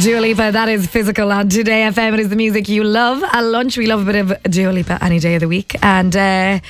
Dua Lipa, that is Physical on Today FM. It is the music you love. At lunch, we love a bit of Dua Lipa any day of the week. And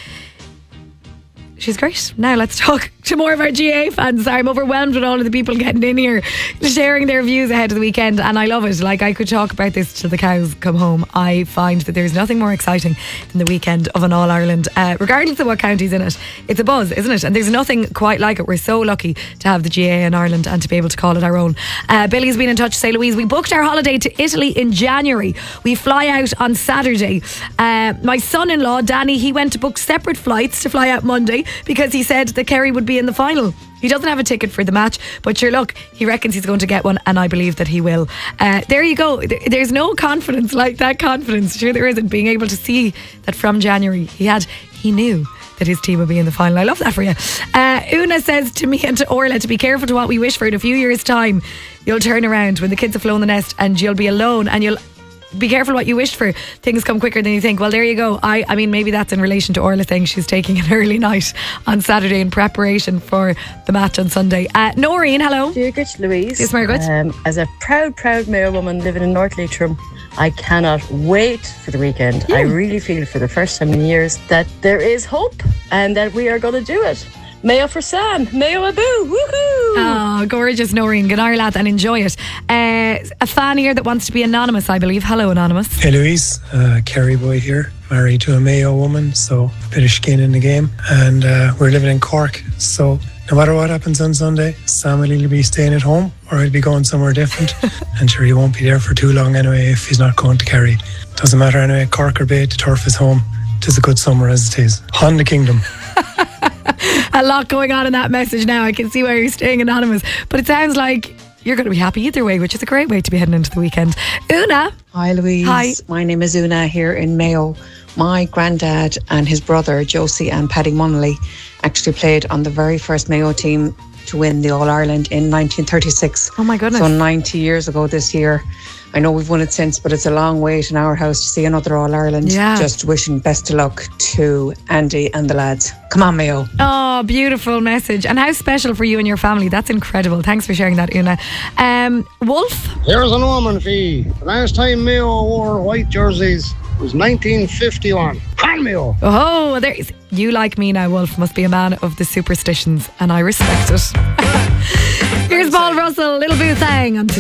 she's great. Now let's talk to more of our GA fans. Sorry, I'm overwhelmed with all of the people getting in here, sharing their views ahead of the weekend, and I love it. Like, I could talk about this till the cows come home. I find that there's nothing more exciting than the weekend of an All-Ireland, regardless of what county's in it. It's a buzz, isn't it? And there's nothing quite like it. We're so lucky to have the GA in Ireland and to be able to call it our own. Billy's been in touch to say, Louise, we booked our holiday to Italy in January. We fly out on Saturday. My son-in-law, Danny, he went to book separate flights to fly out Monday because he said that Kerry would be in the final. He doesn't have a ticket for the match, but sure, look, he reckons he's going to get one, and I believe that he will. There you go. There's no confidence like that confidence. Sure there isn't. Being able to see that from January he knew that his team would be in the final. I love that for you. Una says to me and to Orla to be careful to what we wish for. In a few years' time, you'll turn around when the kids have flown the nest and you'll be alone, and you'll be careful what you wished for. Things come quicker than you think. Well, there you go. I mean, maybe that's in relation to Orla saying she's taking an early night on Saturday in preparation for the match on Sunday. Noreen, hello. Dear good Louise. Yes, Margaret. As a proud Mayo woman living in North Leitrim, I cannot wait for the weekend. I really feel for the first time in years that there is hope and that we are going to do it. Mayo for Sam, Mayo Abu, woohoo! Oh, gorgeous, Noreen. Good night, lad, and enjoy it. A fan here that wants to be anonymous, I believe. Hello, anonymous. Hey, Louise. Kerry boy here, married to a Mayo woman, so a bit of skin in the game. And we're living in Cork, so no matter what happens on Sunday, Sam will either be staying at home or he'll be going somewhere different. And sure, he won't be there for too long anyway if he's not going to Kerry. Doesn't matter anyway, Cork or Bay, the turf is home. It is a good summer as it is. On the kingdom. A lot going on in that message now. I can see why you're staying anonymous, but it sounds like you're going to be happy either way, which is a great way to be heading into the weekend. Una. Hi, Louise. Hi. My name is Una here in Mayo. My granddad and his brother Josie and Paddy Munnelly actually played on the very first Mayo team to win the All-Ireland in 1936. Oh my goodness. So 90 years ago this year. I know we've won it since, but it's a long wait in our house to see another All-Ireland. Yeah. Just wishing best of luck to Andy and the lads. Come on, Mayo. Oh, beautiful message. And how special for you and your family. That's incredible. Thanks for sharing that, Una. Wolf? Here's an omen fee. The last time Mayo wore white jerseys was 1951. Come Mayo. Oh, there's you like me now, Wolf. Must be a man of the superstitions, and I respect it. Here's Paul Russell, Little Boo Thang on Today.